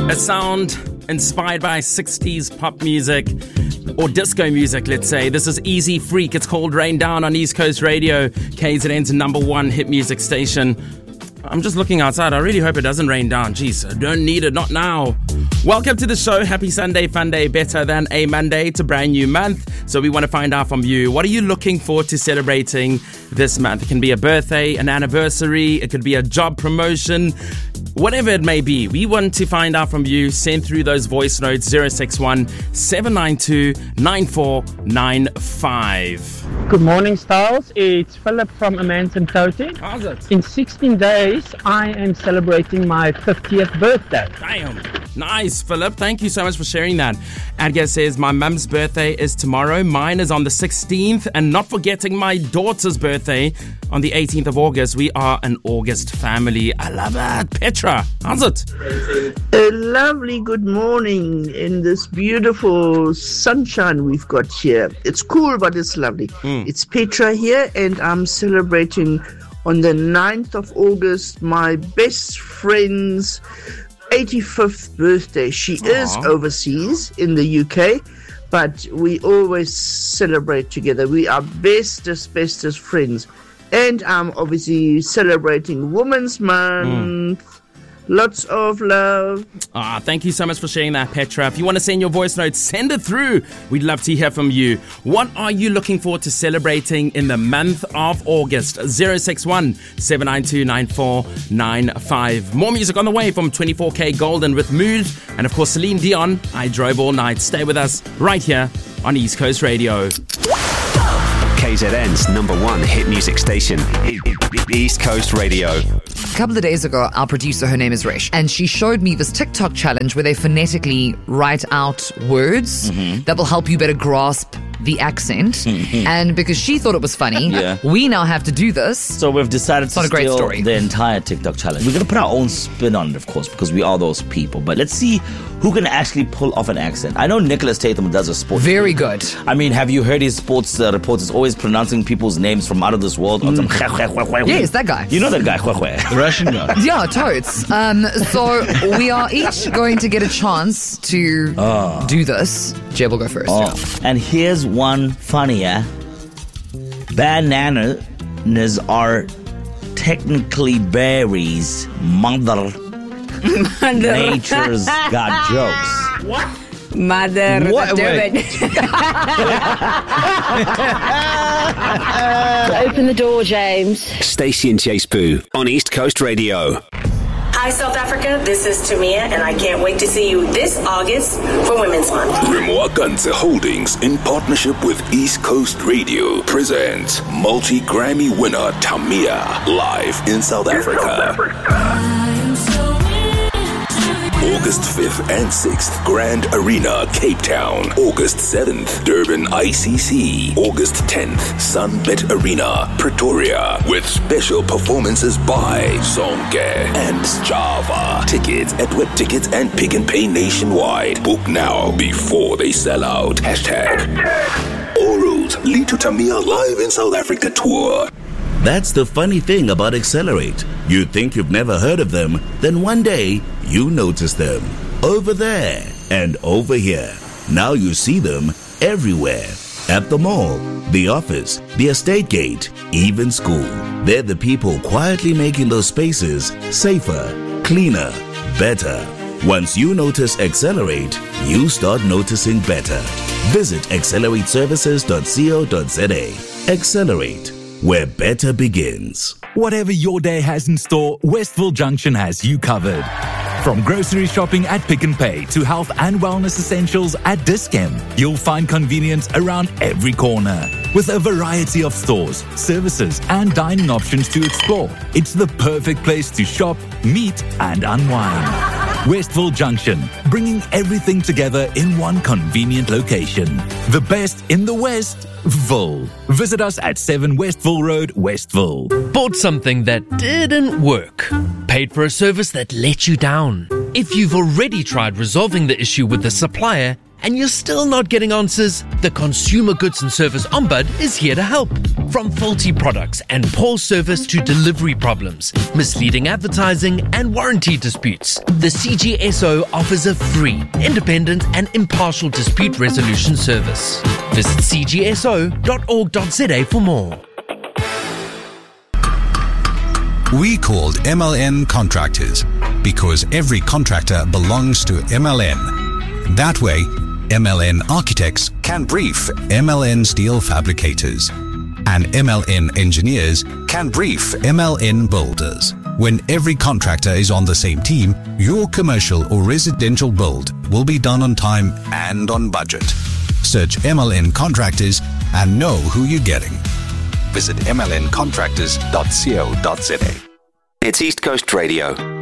A sound inspired by 60s pop music or disco music, let's say. This is Easy Freak. It's called Rain Down on East Coast Radio, KZN's #1 hit music station. I'm just looking outside. I really hope it doesn't rain down. Jeez, I don't need it, not now. Welcome to the show. Happy Sunday, fun day, better than a Monday. It's a brand new month, so we want to find out from you. What are you looking forward to celebrating this month? It can be a birthday, an anniversary, it could be a job promotion, whatever it may be. We want to find out from you. Send through those voice notes, 061 792 9495. Good morning, Styles. It's Philip from Amanzimtoti. How's it? In 16 days, I am celebrating my 50th birthday. Damn. Nice, Philip. Thank you so much for sharing that. Adgar says, my mum's birthday is tomorrow. Mine is on the 16th. And not forgetting my daughter's birthday on the 18th of August. We are an August family. I love it. Petra, how's it? A lovely good morning in this beautiful sunshine we've got here. It's cool, but it's lovely. It's Petra here, and I'm celebrating on the 9th of August my best friend's 85th birthday. She is overseas in the UK, but we always celebrate together. We are bestest friends. And I'm obviously celebrating Women's Month. Lots of love. Thank you so much for sharing that, Petra. If you want to send your voice notes, send it through. We'd love to hear from you. What are you looking forward to celebrating in the month of August? 061 792 9495. More music on the way from 24K Golden with Mood. And of course, Celine Dion, I Drove All Night. Stay with us right here on East Coast Radio. KZN's #1 hit music station, East Coast Radio. A couple of days ago, our producer, her name is Resh, and she showed me this TikTok challenge where they phonetically write out words that will help you better grasp the accent. And because she thought it was funny, we now have to do this. So we've decided to steal the entire TikTok challenge. We're going to put our own spin on it, of course, because we are those people. But let's see who can actually pull off an accent. I know Nicholas Tatum does a sports. Very good. I mean, have you heard his sports reporters always pronouncing people's names from out of this world? Yes, that guy. You know that guy, The Russian guy. Yeah, totes. So we are each going to get a chance to do this. Jeb will go first. And here's one funnier. Bananas are technically berries. Mother Nature's got jokes. What? Mother. What? Open the door, James. Stacey and Chase Poo on East Coast Radio. Hi, South Africa. This is Tamia, and I can't wait to see you this August for Women's Month. Grimoire Ganze Holdings, in partnership with East Coast Radio, presents multi-Grammy winner Tamia live in South Africa. August 5th and 6th, Grand Arena, Cape Town. August 7th, Durban ICC. August 10th, Sunbet Arena, Pretoria. With special performances by Sonke and Java. Tickets at Web Tickets and Pick and Pay nationwide. Book now before they sell out. Hashtag all roads lead to Tamia live in South Africa tour. That's the funny thing about Accelerate. You think you've never heard of them, then one day you notice them. Over there and over here. Now you see them everywhere. At the mall, the office, the estate gate, even school. They're the people quietly making those spaces safer, cleaner, better. Once you notice Accelerate, you start noticing better. Visit accelerateservices.co.za. Accelerate, where better begins. Whatever your day has in store, Westville Junction has you covered. From grocery shopping at Pick and Pay to health and wellness essentials at Dis-Chem, you'll find convenience around every corner. With a variety of stores, services, and dining options to explore, it's the perfect place to shop, meet, and unwind. Westville Junction, bringing everything together in one convenient location. The best in the Westville. Visit us at 7 Westville Road, Westville. Bought something that didn't work. Paid for a service that let you down. If you've already tried resolving the issue with the supplier, and you're still not getting answers? The Consumer Goods and Service Ombud is here to help. From faulty products and poor service to delivery problems, misleading advertising and warranty disputes, the CGSO offers a free, independent and impartial dispute resolution service. Visit cgso.org.za for more. We called MLN Contractors because every contractor belongs to MLN. That way, MLN Architects can brief MLN Steel Fabricators, and MLN Engineers can brief MLN Builders. When every contractor is on the same team, your commercial or residential build will be done on time and on budget. Search MLN Contractors and know who you're getting. Visit mlncontractors.co.za. It's East Coast Radio.